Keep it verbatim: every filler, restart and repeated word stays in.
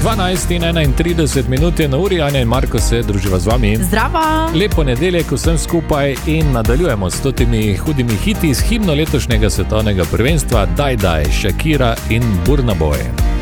dvanajst in enaintrideset minut je na uri, Anja in Marko se druživa z vami. Zdravo! Lepo nedeljek vsem skupaj in nadaljujemo s totimi hudimi hiti s himno letošnjega svetovnega prvenstva Daj Daj, Shakira in Burna Boy.